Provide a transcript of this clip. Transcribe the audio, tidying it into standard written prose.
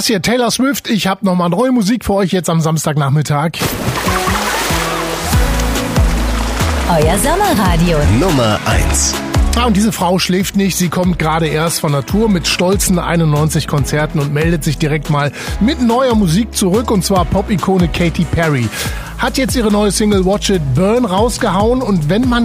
Das hier, Taylor Swift. Ich habe nochmal neue Musik für euch jetzt am Samstagnachmittag. Euer Sommerradio Nummer 1. Ja, und diese Frau schläft nicht. Sie kommt gerade erst von der Tour mit stolzen 91 Konzerten und meldet sich direkt mal mit neuer Musik zurück. Und zwar Pop-Ikone Katy Perry. Hat jetzt ihre neue Single Watch It Burn rausgehauen. Und wenn man